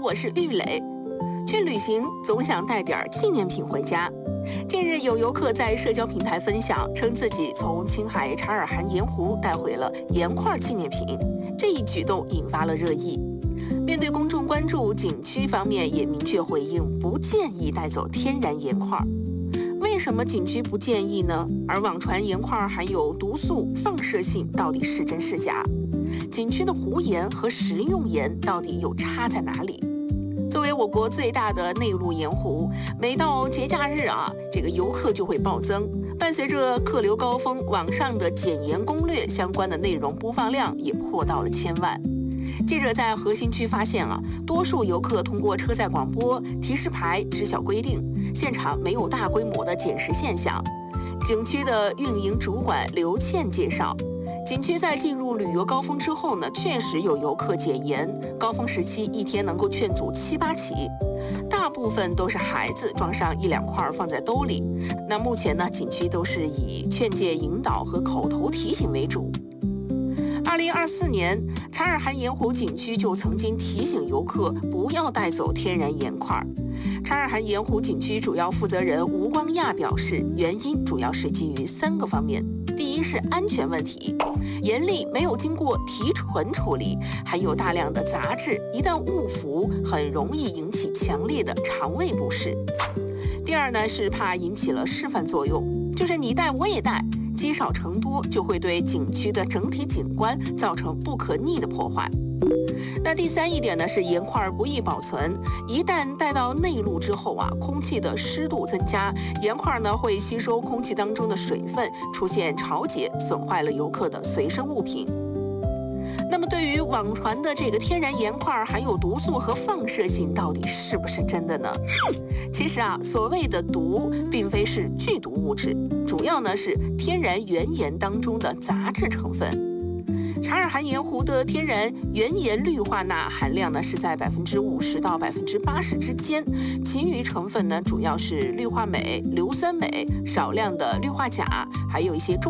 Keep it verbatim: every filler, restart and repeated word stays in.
我是玉磊。去旅行总想带点纪念品回家。近日有游客在社交平台分享，称自己从青海察尔汗盐湖带回了盐块纪念品，这一举动引发了热议。面对公众关注，景区方面也明确回应，不建议带走天然盐块。为什么景区不建议呢？而网传盐块含有毒素、放射性，到底是真是假？景区的湖盐和食用盐到底有差在哪里？作为我国最大的内陆盐湖，每到节假日啊，这个游客就会暴增。伴随着客流高峰，网上的减盐攻略相关的内容播放量也破到了千万。记者在核心区发现啊，多数游客通过车载广播、提示牌知晓规定，现场没有大规模的捡食现象。景区的运营主管刘倩介绍，景区在进入旅游高峰之后呢，确实有游客减盐，高峰时期一天能够劝阻七八起，大部分都是孩子装上一两块放在兜里。那目前呢，景区都是以劝诫引导和口头提醒为主。二零二四年，察尔汗盐湖景区就曾经提醒游客不要带走天然盐块。察尔汗盐湖景区主要负责人吴光亚表示，原因主要是基于三个方面。第一是安全问题，盐粒没有经过提纯处理，含有大量的杂质，一旦误服，很容易引起强烈的肠胃不适。第二呢，是怕引起了示范作用，就是你带我也带，积少成多，就会对景区的整体景观造成不可逆的破坏。那第三一点呢，是盐块不易保存，一旦带到内陆之后啊，空气的湿度增加，盐块呢会吸收空气当中的水分，出现潮解，损坏了游客的随身物品。那么对于网传的这个天然盐块含有毒素和放射性，到底是不是真的呢？其实啊，所谓的毒并非是剧毒物质，主要呢是天然原盐当中的杂质成分。察尔汗盐湖的天然原盐氯化钠含量呢是在百分之五十到百分之八十之间，其余成分呢主要是氯化镁、硫酸镁、少量的氯化钾，还有一些重